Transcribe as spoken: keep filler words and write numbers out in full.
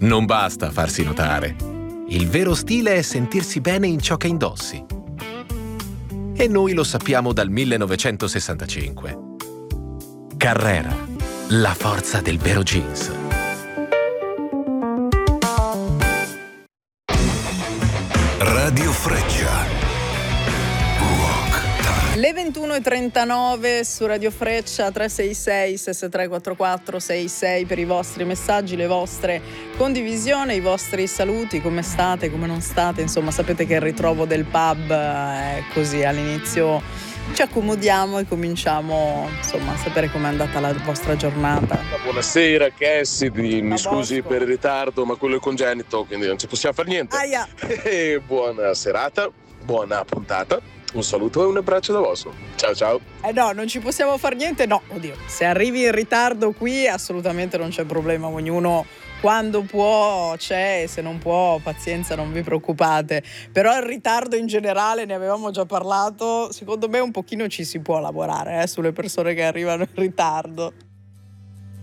Non basta farsi notare. Il vero stile è sentirsi bene in ciò che indossi. E noi lo sappiamo dal millenovecentosessantacinque. Carrera, la forza del vero jeans. Radio Freccia. Le ventuno e trentanove su Radio Freccia, tre sei sei sei tre quattro quattro sei sei per i vostri messaggi, le vostre condivisioni, i vostri saluti, come state, come non state, insomma sapete che il ritrovo del pub è così, all'inizio ci accomodiamo e cominciamo insomma a sapere com'è andata la vostra giornata. Buonasera Cassidy, mi A scusi Bosco. per il ritardo, ma quello è congenito, quindi non ci possiamo fare niente. Aia. E buona serata, buona puntata, un saluto e un abbraccio da vostro. Ciao ciao. Eh no, non ci possiamo fare niente, no, oddio, se arrivi in ritardo qui assolutamente non c'è problema, ognuno quando può c'è e se non può pazienza, non vi preoccupate, però il ritardo in generale ne avevamo già parlato, secondo me un pochino ci si può lavorare eh, sulle persone che arrivano in ritardo.